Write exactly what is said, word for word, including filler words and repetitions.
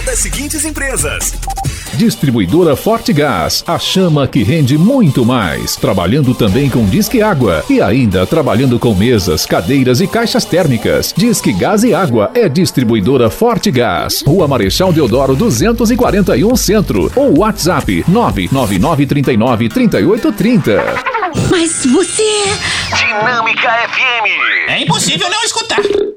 das seguintes empresas: Distribuidora Forte Gás, a chama que rende muito mais. Trabalhando também com Disque Água e ainda trabalhando com mesas, cadeiras e caixas térmicas. Disque Gás e Água é Distribuidora Forte Gás. Rua Marechal Deodoro duzentos e quarenta e um Centro ou WhatsApp nove nove nove, trinta e nove, trinta e oito, trinta. Mas você... Dinâmica F M. É impossível não escutar.